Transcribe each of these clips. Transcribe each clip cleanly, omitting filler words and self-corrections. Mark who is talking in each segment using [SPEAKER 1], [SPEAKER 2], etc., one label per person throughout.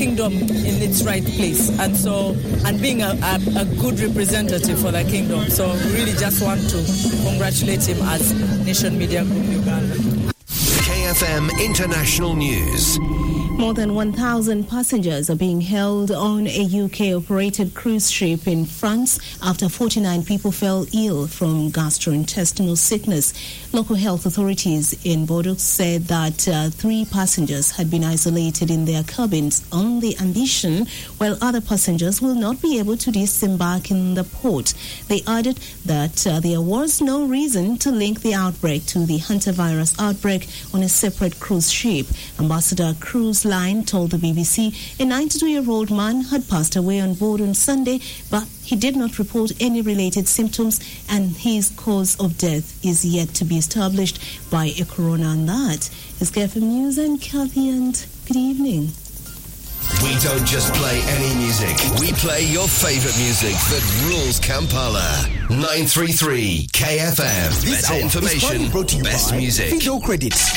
[SPEAKER 1] kingdom in its right place, and being a good representative for the kingdom. So we really just want to congratulate him as Nation Media Group Uganda.
[SPEAKER 2] KFM International News.
[SPEAKER 3] More than 1,000 passengers are being held on a UK-operated cruise ship in France after 49 people fell ill from gastrointestinal sickness. Local health authorities in Bordeaux said that 3 passengers had been isolated in their cabins on the Ambition, while other passengers will not be able to disembark in the port. They added that there was no reason to link the outbreak to the hantavirus outbreak on a separate cruise ship. Ambassador Cruise Line told the BBC a 92-year-old man had passed away on board on Sunday, but he did not report any related symptoms, and his cause of death is yet to be established by a coroner. On that is KFM News and Kathy, and good evening.
[SPEAKER 2] We don't just play any music. We play your favorite music that rules Kampala. 933 KFM. Better information, best music.
[SPEAKER 4] Fido Credits.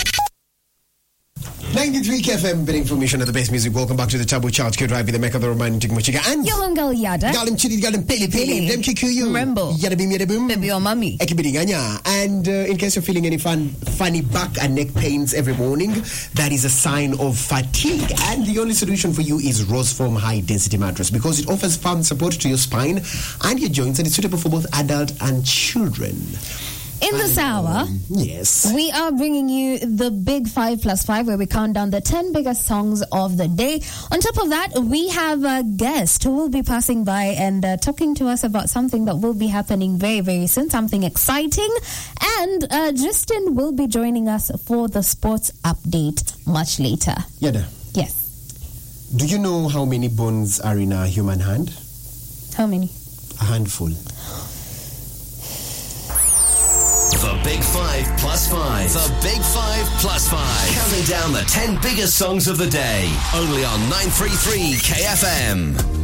[SPEAKER 4] 93 KFM, better information of the best music. Welcome back to the Tabu Chart. Kid Ravi, the Mecca of the romantic Mochiga, and
[SPEAKER 5] Yolongal Yada.
[SPEAKER 4] Galim Chidi, Galim Pili Pili, Dem Kikuyu,
[SPEAKER 5] Rembo,
[SPEAKER 4] Yadabim Yadabum,
[SPEAKER 5] Baby or Mummy.
[SPEAKER 4] Ekibidinganya. And in case you're feeling any funny back and neck pains every morning, that is a sign of fatigue. And the only solution for you is Roseform High Density Mattress, because it offers firm support to your spine and your joints, and it's suitable for both adult and children.
[SPEAKER 5] In this hour,
[SPEAKER 4] yes,
[SPEAKER 5] we are bringing you the Big 5+5, where we count down the 10 biggest songs of the day. On top of that, we have a guest who will be passing by and talking to us about something that will be happening very, very soon, something exciting. And Justin will be joining us for the sports update much later.
[SPEAKER 4] Yada.
[SPEAKER 5] Yes.
[SPEAKER 4] Do you know how many bones are in a human hand?
[SPEAKER 5] How many?
[SPEAKER 4] A handful.
[SPEAKER 2] The Big 5+5. The Big 5+5. Counting down the 10 biggest songs of the day. Only on 933 KFM.